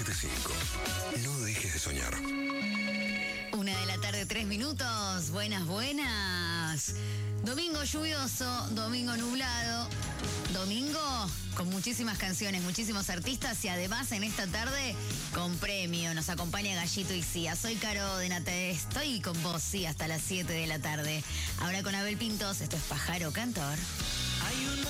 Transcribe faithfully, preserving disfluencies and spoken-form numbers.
siete cinco. No dejes de soñar. Una de la tarde, tres minutos. Buenas, buenas. Domingo lluvioso, domingo nublado, domingo con muchísimas canciones, muchísimos artistas y además en esta tarde con premio. Nos acompaña Gallito y Cia. Soy Caro de Nate, estoy con vos, sí, hasta las siete de la tarde. Ahora con Abel Pintos, esto es Pájaro Cantor.